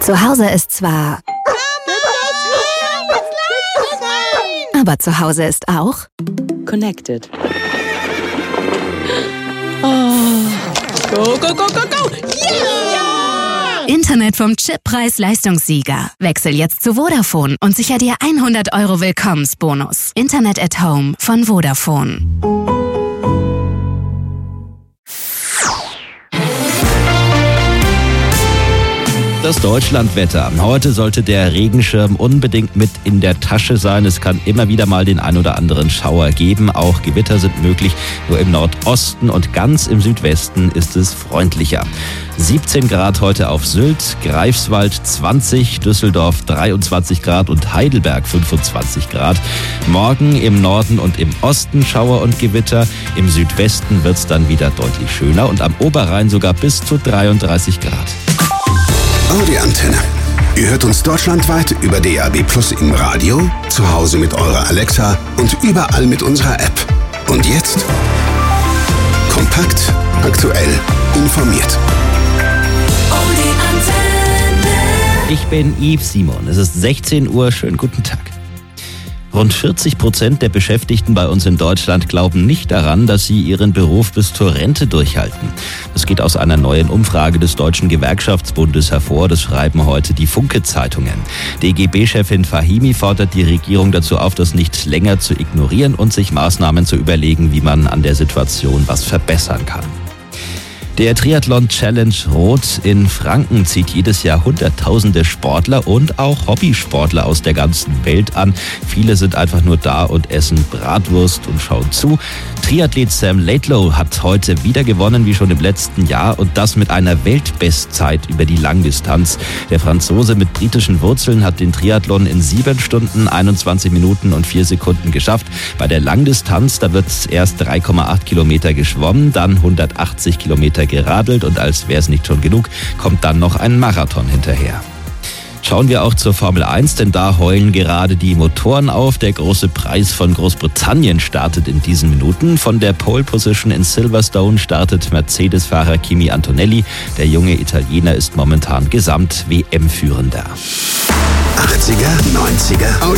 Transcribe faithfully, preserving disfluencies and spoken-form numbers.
Zu Hause ist zwar... Aber zu Hause ist auch... Connected. Oh. Go, go, go, go, go! Yeah! Internet vom Chip-Preis-Leistungssieger. Wechsel jetzt zu Vodafone und sicher dir hundert Euro Willkommensbonus. Internet at Home von Vodafone. Das Deutschlandwetter. Heute sollte der Regenschirm unbedingt mit in der Tasche sein. Es kann immer wieder mal den ein oder anderen Schauer geben. Auch Gewitter sind möglich. Nur im Nordosten und ganz im Südwesten ist es freundlicher. siebzehn Grad heute auf Sylt, Greifswald zwanzig, Düsseldorf dreiundzwanzig Grad und Heidelberg fünfundzwanzig Grad. Morgen im Norden und im Osten Schauer und Gewitter. Im Südwesten wird es dann wieder deutlich schöner und am Oberrhein sogar bis zu dreiunddreißig Grad. Audi Antenne. Ihr hört uns deutschlandweit über D A B Plus im Radio, zu Hause mit eurer Alexa und überall mit unserer App. Und jetzt kompakt, aktuell, informiert. Audi Antenne. Ich bin Yves Simon. Es ist sechzehn Uhr. Schönen guten Tag. Rund vierzig Prozent der Beschäftigten bei uns in Deutschland glauben nicht daran, dass sie ihren Beruf bis zur Rente durchhalten. Das geht aus einer neuen Umfrage des Deutschen Gewerkschaftsbundes hervor. Das schreiben heute die Funke-Zeitungen. D G B-Chefin Fahimi fordert die Regierung dazu auf, das nicht länger zu ignorieren und sich Maßnahmen zu überlegen, wie man an der Situation was verbessern kann. Der Triathlon Challenge Rot in Franken zieht jedes Jahr Hunderttausende Sportler und auch Hobbysportler aus der ganzen Welt an. Viele sind einfach nur da und essen Bratwurst und schauen zu. Triathlet Sam Laidlow hat heute wieder gewonnen, wie schon im letzten Jahr, und das mit einer Weltbestzeit über die Langdistanz. Der Franzose mit britischen Wurzeln hat den Triathlon in sieben Stunden, einundzwanzig Minuten und vier Sekunden geschafft. Bei der Langdistanz, da wird erst drei Komma acht Kilometer geschwommen, dann hundertachtzig Kilometer geradelt und als wäre es nicht schon genug, kommt dann noch ein Marathon hinterher. Schauen wir auch zur Formel eins, denn da heulen gerade die Motoren auf. Der große Preis von Großbritannien startet in diesen Minuten. Von der Pole Position in Silverstone startet Mercedes-Fahrer Kimi Antonelli. Der junge Italiener ist momentan Gesamt-W M-Führender. achtziger, neunziger, Audi